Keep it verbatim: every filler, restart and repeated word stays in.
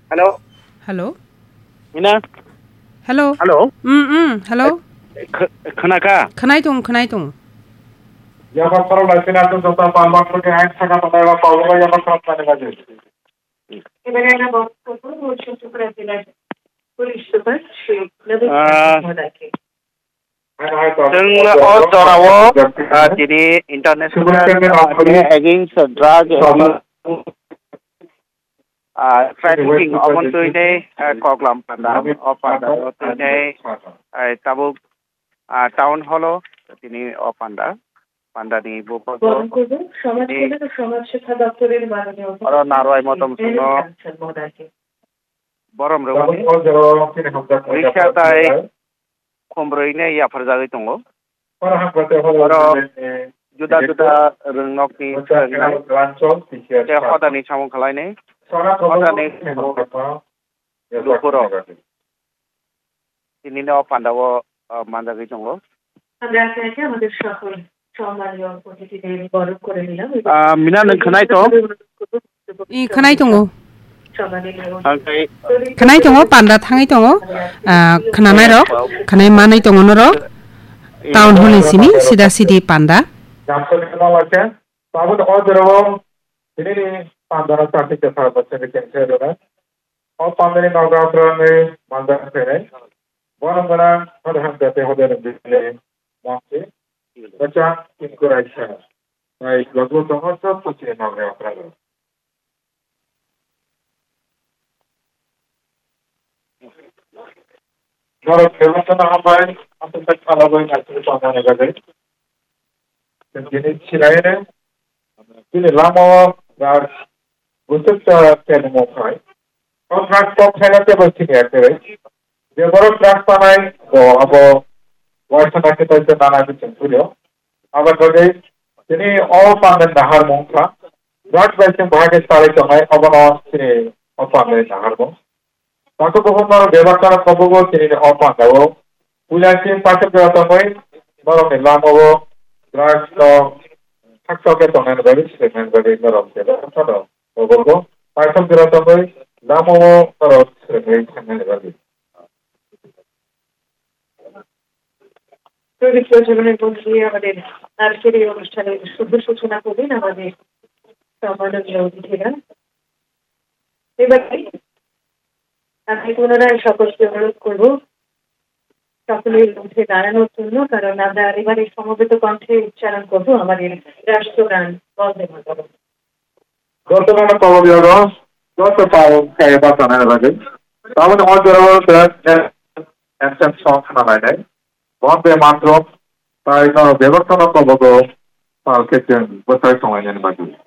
Hello. Hello. Mina. Hello. Hello. Mm mm. Hello. Khanaka. Khanai dong, khanai dong. Yaman para lakin atau jota palmak pergi hang sangat pada apa kalau yaman para mana lagi. Ibarat na box ko po, mucho super sila. Pulis super, shape. Nabi mo dake. जों all जरावो दिनै international against drug trafficking amon tuine koglam panda opanda tuine tabuk town holo tini opanda panda ni bopor সমাজ কল্যাণ ও সমাজ শিক্ষা দপ্তরের মাননীয় aro narwai motom suno borom rogoni riksha tai khombroi ya farjagoi tongo aro juda juda rungok ni te hodani samung khalai hodani lupuro ini no pandawo mandagoi tongo আমরা আজকে আমাদের সকল সম্মানীয় অতিথিদের বরণ করে নিলাম মিনা নों खोनाय to ই खोनाय दङ खोनाय दङ पान्दा थाङै दङ खोनानाय र खोनाय मानै दङ न र टाउन हलनि सिनि सिदा सिदि पान्दा Jamsoni kenal aja. Tahu dah jerawan ini ni pandara cantik kesal bacaan kecil saya. और पांडे नवरात्र में मंदिर पे है बहुत बड़ा हर हम जाते हो जाते हैं वहाँ से बच्चा इनको राइट है मैं लगभग तो हर सब कुछ है नवरात्र में और केवल तो ना हमारे हम तो तक अलग ही नाचने पाने लगे jenis selain ini lama dan untuk terkena mokai, kalau transport saya tu mesti ni ada. Dia baru transport ni, oh apa, wajib nak kita itu mana tu cendera. Apa jadi, ini all pandan dahar mungkin, berat macam bahagian sekali cumai, apa nak ini all pandan dahar mung. Tapi kalau mana dewasan kabugo ini all pandan, oh, pulang sini pasal berapa cumai, baru ni lama oh. Drugs law, haksoke tongan bagi semen bagi norok jadi apa obogo, pasal berapa boy, lamo norok semen semen bagi. Jadi sebenarnya polisi আমাদের আজকের এই অনুষ্ঠানের শুভ সূচনা করবেন আমাদের সম্মাননীয় অতিথিরা এবারে আমি পুনরায় সকলকে অনুরোধ করব সকলের মধ্যে দাঁড়ানোর জন্য কারণ আমরা এবারে সমবেত কণ্ঠে উচ্চারণ করবো আমাদের রাষ্ট্রগান বন্দে মাতরম বর্তমানে কবলিয়র যত পাও কায়ে বাঁচানোর লাগে তাহলে অজরব অ্যাকশন সং খানায় নাই বন্দে মাতরম তাই ব্যবস্থা কবগ পাও কেছেন বসাই সময় নেন বাকি